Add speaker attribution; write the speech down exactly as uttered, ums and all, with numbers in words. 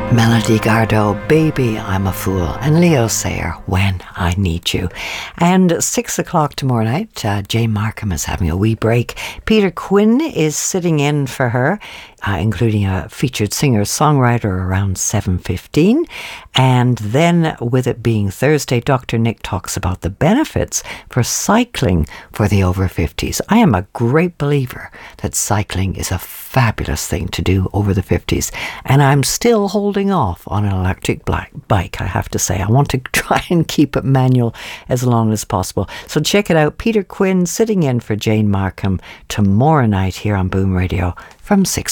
Speaker 1: Melody Gardot, Baby, I'm a Fool, and Leo Sayer, When I Need You. And six o'clock tomorrow night, uh, Jane Markham is having a wee break. Peter Quinn is sitting in for her, uh, including a featured singer-songwriter around seven fifteen. And then, with it being Thursday, Doctor Nick talks about the benefits for cycling for the over fifties. I am a great believer that cycling is a fabulous thing to do over the fifties, and I'm still holding off on an electric black bike, I have to say. I want to try and keep it manual as long as possible. So check it out. Peter Quinn sitting in for Jane Markham tomorrow night here on Boom Radio from six